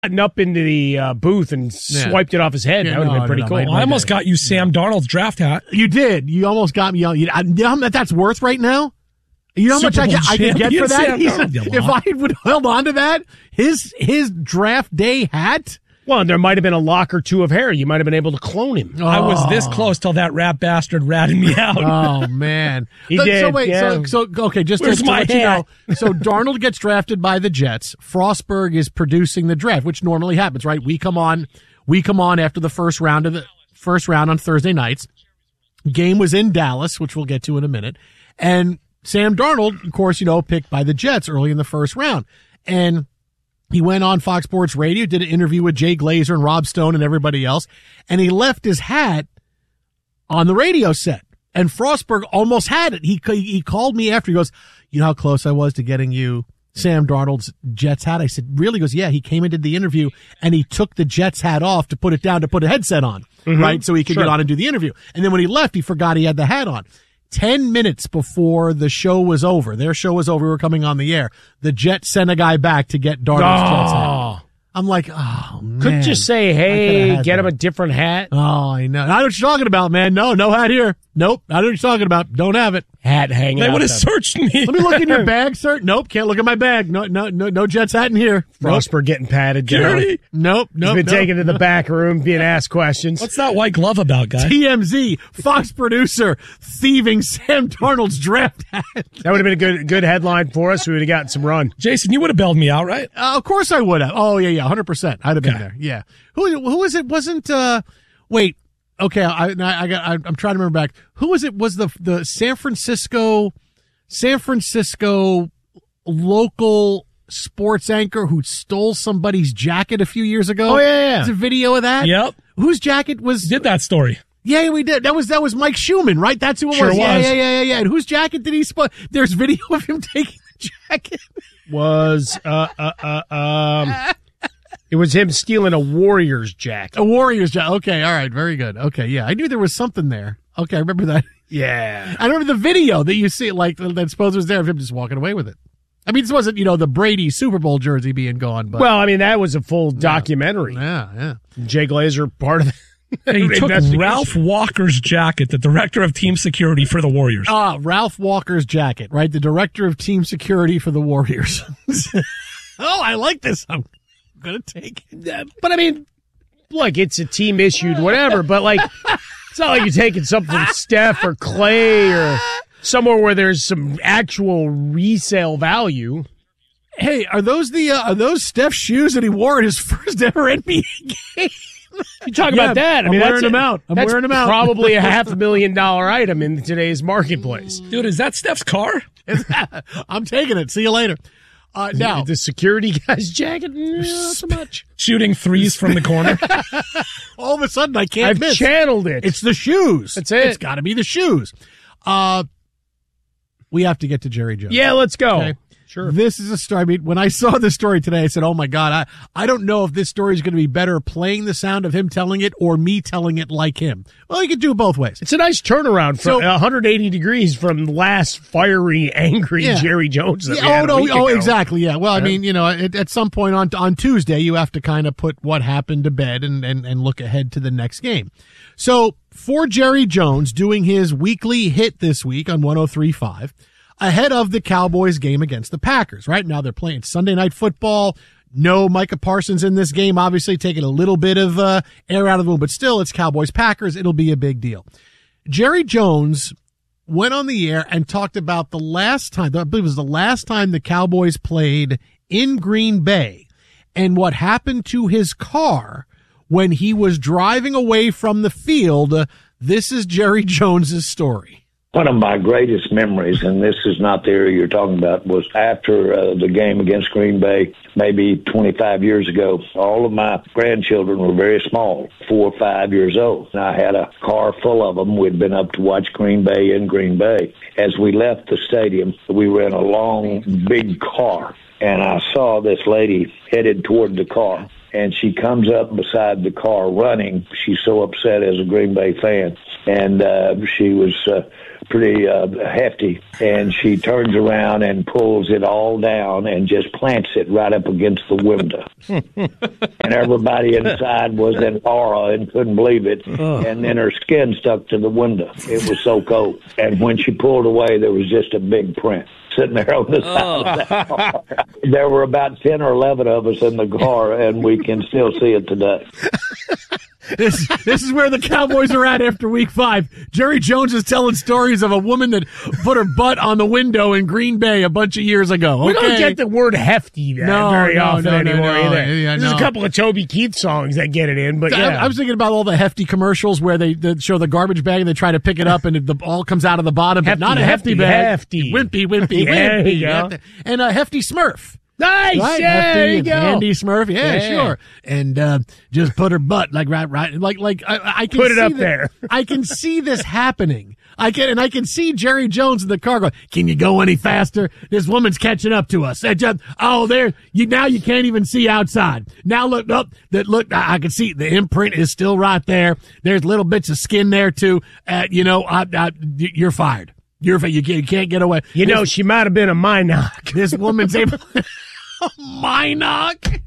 up into the booth and swiped it off his head. That would have been pretty cool. I almost got you Sam Darnold's draft hat. You did. You almost got me. You know how much that's worth right now? You know how much I could get for that? If I would held on to that, his draft day hat. Well, there might have been a lock or two of hair. You might have been able to clone him. I was this close till that rat bastard ratted me out. Oh, man. He did. So, wait, okay, just Where's to my let you know. So, Darnold gets drafted by the Jets. Frostberg is producing the draft, which normally happens, right? We come on after the first round on Thursday nights. Game was in Dallas, which we'll get to in a minute. And Sam Darnold, of course, picked by the Jets early in the first round. And he went on Fox Sports Radio, did an interview with Jay Glazer and Rob Stone and everybody else, and he left his hat on the radio set. And Frostberg almost had it. He called me after. He goes, "You know how close I was to getting you Sam Darnold's Jets hat?" I said, "Really?" He goes, "Yeah." He came and did the interview, and he took the Jets hat off to put it down to put a headset on, right, so he could get on and do the interview. And then when he left, he forgot he had the hat on. 10 minutes before the show was over, their show was over, we were coming on the air, the Jets sent a guy back to get Darnold's Jets hat. I'm like, oh, man. Couldn't you say, hey, get him a different hat? Oh, I know. I know what you're talking about, man. No hat here. Nope. I know what you're talking about. Don't have it. Hat hanging out. They would have searched me. Let me look in your bag, sir. Nope. Can't look in my bag. No Jets hat in here. Frostberg getting patted down. Nope. He's been taken to the back room, being asked questions. What's that white glove about, guy? TMZ, Fox producer, thieving Sam Darnold's draft hat. That would have been a good headline for us. We would have gotten some run. Jason, you would have bailed me out, right? Of course I would have. Oh, yeah, 100%. I'd have been there. Yeah. Who was it? Wasn't, wait. Okay, I'm trying to remember back. Who was it? Was the San Francisco local sports anchor who stole somebody's jacket a few years ago? Oh yeah. There's a video of that. Yep. Whose jacket was? Did that story? Yeah, we did. That was Mike Schumann, right? That's who it was. Sure was. Yeah. And whose jacket did he steal? There's video of him taking the jacket. Was it was him stealing a Warriors jacket. A Warriors jacket. Okay, all right, very good. Okay, yeah, I knew there was something there. Okay, I remember that. Yeah. I remember the video that you see, like, that suppose was there of him just walking away with it. I mean, this wasn't, the Brady Super Bowl jersey being gone, but. Well, I mean, that was a full documentary. Yeah. Jay Glazer, part of it. He took Ralph Walker's jacket, the director of team security for the Warriors. Ralph Walker's jacket, right? The director of team security for the Warriors. Oh, I like this. I'm going to take it. But, I mean, look, it's a team-issued whatever, but, like, it's not like you're taking something from Steph or Clay or somewhere where there's some actual resale value. Hey, are those Steph's shoes that he wore at his first ever NBA game? You talk about that. I mean, I'm wearing them out. Probably a $500,000 item in today's marketplace. Dude, is that Steph's car? I'm taking it. See you later. Now, the security guy's jacket, not so much. Shooting threes from the corner. All of a sudden, I can't miss. I've channeled it. It's the shoes. That's it. It's got to be the shoes. We have to get to Jerry Jones. Yeah, let's go. Okay? Sure. This is a story. I mean, when I saw this story today, I said, oh, my God, I don't know if this story is going to be better playing the sound of him telling it or me telling it like him. Well, you can do it both ways. It's a nice turnaround from 180 degrees from last fiery, angry Jerry Jones that we had a week ago. Exactly, yeah. Well, I mean, at some point on Tuesday, you have to kind of put what happened to bed and look ahead to the next game. So for Jerry Jones doing his weekly hit this week on 103.5, ahead of the Cowboys game against the Packers. Right now they're playing Sunday Night Football. No Micah Parsons in this game, obviously taking a little bit of air out of the balloon, but still it's Cowboys-Packers. It'll be a big deal. Jerry Jones went on the air and talked about the last time, I believe it was the last time the Cowboys played in Green Bay and what happened to his car when he was driving away from the field. This is Jerry Jones's story. One of my greatest memories, and this is not the area you're talking about, was after the game against Green Bay, maybe 25 years ago. All of my grandchildren were very small, 4 or 5 years old. And I had a car full of them. We'd been up to watch Green Bay in Green Bay. As we left the stadium, we were in a long, big car, and I saw this lady headed toward the car. and she comes up beside the car running. She's so upset as a Green Bay fan, and she was pretty hefty, and she turns around and pulls it all down and just plants it right up against the window. And everybody inside was in awe and couldn't believe it. And then her skin stuck to the window. It was so cold. And when she pulled away, there was just a big print sitting there on the side of that car. There were about 10 or 11 of us in the car, and we can still see it today. This is where the Cowboys are at after week 5. Jerry Jones is telling stories of a woman that put her butt on the window in Green Bay a bunch of years ago. Okay. We don't get the word hefty very often anymore either. Yeah, There's a couple of Toby Keith songs that get it in, but yeah. I was thinking about all the hefty commercials where they show the garbage bag and they try to pick it up and it all comes out of the bottom, but not a hefty bag. Hefty. Wimpy. There you go. And a hefty Smurf. Nice, right? Yeah, there you go. Andy Smurf, yeah, sure. And just put her butt like right, like I can put it see up there. I can see this happening. I can see Jerry Jones in the car going, "Can you go any faster? This woman's catching up to us." Now you can't even see outside. Now look up. I can see the imprint is still right there. There's little bits of skin there too. You're fired. You can't get away. She might have been a Minock. This woman's able. Minock.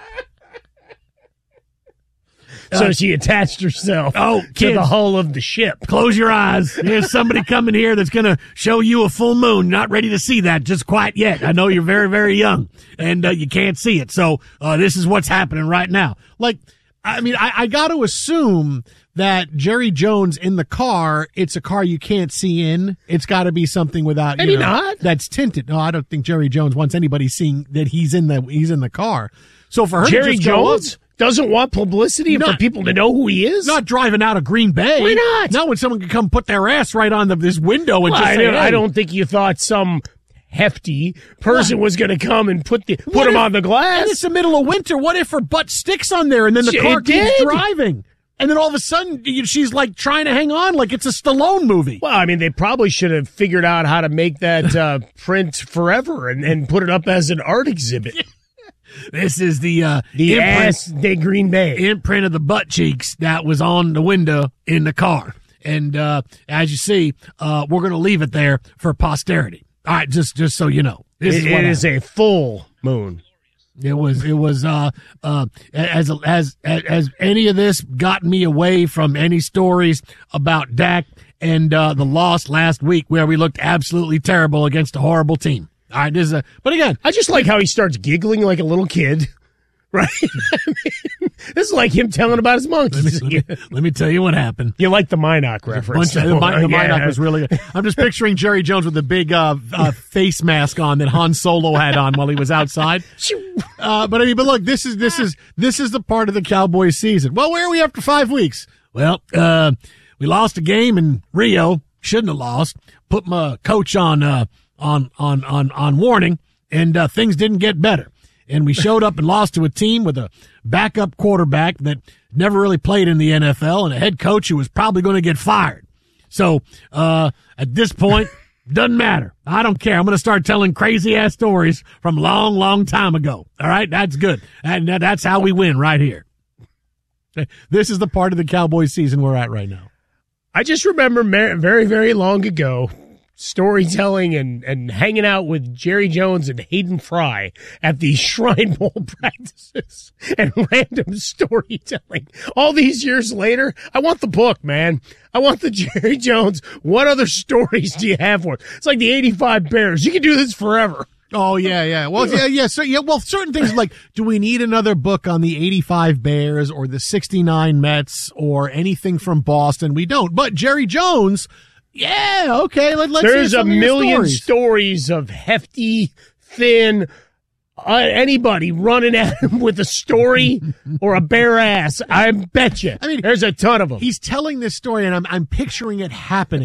So she attached herself to the hull of the ship. Close your eyes. There's somebody coming here that's going to show you a full moon. Not ready to see that just quite yet. I know you're very, very young, and you can't see it. So this is what's happening right now. I got to assume that Jerry Jones in the car, it's a car you can't see in. It's got to be something without, Maybe not. That's tinted. No, I don't think Jerry Jones wants anybody seeing that he's in the car. So for her, Jerry Jones doesn't want publicity for people to know who he is. Not driving out of Green Bay. Why not? Not when someone can come put their ass right on this window and just say, hey. I don't think you thought some hefty person was going to come and put him on the glass. And it's the middle of winter. What if her butt sticks on there and then the car keeps driving? And then all of a sudden, she's like trying to hang on like it's a Stallone movie. Well, I mean, they probably should have figured out how to make that print forever and put it up as an art exhibit. This is the ass de Green Bay imprint of the butt cheeks that was on the window in the car. And as you see, we're going to leave it there for posterity. All right, just so you know, it is a full moon. It was as any of this got me away from any stories about Dak and the loss last week where we looked absolutely terrible against a horrible team. All right, but again, I just like how he starts giggling like a little kid. Right? I mean, this is like him telling about his monkeys. Let me tell you what happened. You like the Minock reference. The Minock was really good. I'm just picturing Jerry Jones with the big face mask on that Han Solo had on while he was outside. But look, this is the part of the Cowboys season. Well, where are we after 5 weeks? Well, we lost a game in Rio. Shouldn't have lost. Put my coach on warning, and things didn't get better. And we showed up and lost to a team with a backup quarterback that never really played in the NFL and a head coach who was probably going to get fired. So, at this point, doesn't matter. I don't care. I'm going to start telling crazy ass stories from a long, long time ago. All right. That's good. And that's how we win right here. This is the part of the Cowboys season we're at right now. I just remember very, very long ago, storytelling and hanging out with Jerry Jones and Hayden Fry at the Shrine Bowl practices and random storytelling. All these years later, I want the book, man. I want the Jerry Jones. What other stories do you have for it? It's like the 85 Bears. You can do this forever. Oh, yeah. Well, yeah. So, well, certain things like, do we need another book on the 85 Bears or the 69 Mets or anything from Boston? We don't. But Jerry Jones, yeah, okay. Let's There's hear a million stories of hefty, thin, anybody running at him with a story or a bare ass. I bet you. I mean, there's a ton of them. He's telling this story, and I'm picturing it happening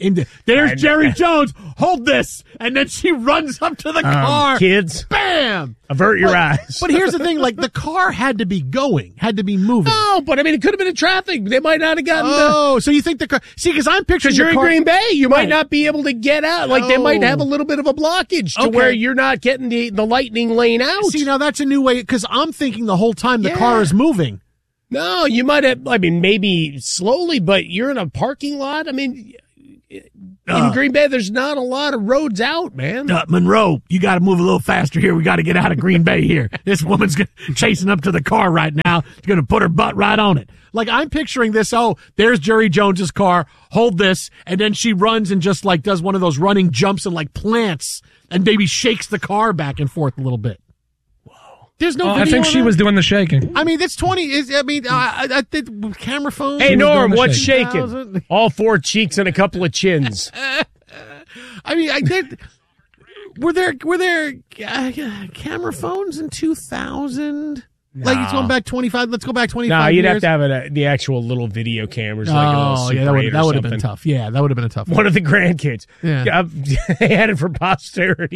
There's Jerry Jones. Hold this. And then she runs up to the car. Kids. Bam. Avert your eyes. But here's the thing. Like, the car had to be moving. No, but I mean, it could have been in traffic. They might not have gotten so you think the car... See, because I'm picturing Because you're in Green Bay. You might Right. not be able to get out. Like, they might have a little bit of a blockage to where you're not getting the lightning lane out. See, now that's a new way, because I'm thinking the whole time the car is moving. No, you might have, I mean, maybe slowly, but you're in a parking lot. I mean, in Green Bay, there's not a lot of roads out, man. Monroe, you got to move a little faster here. We got to get out of Green Bay here. This woman's chasing up to the car right now. She's going to put her butt right on it. Like, I'm picturing this. Oh, there's Jerry Jones's car. Hold this. And then she runs and just like does one of those running jumps and like plants and maybe shakes the car back and forth a little bit. There's no video I think of she that? was doing the shaking. I mean, it's 20. I think camera phones. Hey, Norm, the what's shaking. shaking? All 4 cheeks and a couple of chins. I mean, were there camera phones in 2000? No. Like, it's going back 25. Let's go back 25 No, years. you'd have to have the actual little video cameras. Like a little Super that 8 or would have been something. tough. Yeah, that would have been a tough one. One of the grandkids. Yeah. They had it for posterity.